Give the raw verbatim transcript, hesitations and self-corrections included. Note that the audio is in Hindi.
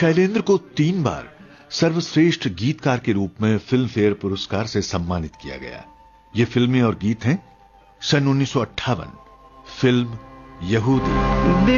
शैलेंद्र को तीन बार सर्वश्रेष्ठ गीतकार के रूप में फिल्म फेयर पुरस्कार से सम्मानित किया गया। ये फिल्में और गीत हैं सन उन्नीस सौ अट्ठावन फिल्म यहूदी।